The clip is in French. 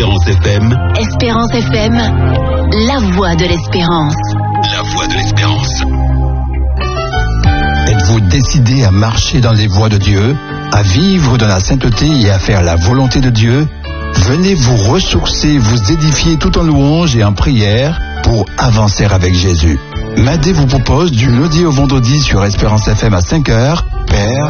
Espérance FM. Espérance FM, la voix de l'espérance. La voix de l'espérance. Êtes-vous décidé à marcher dans les voies de Dieu, à vivre dans la sainteté et à faire la volonté de Dieu? Venez vous ressourcer, vous édifier tout en louange et en prière pour avancer avec Jésus. Madé vous propose du lundi au vendredi sur Espérance FM à 5h, Père,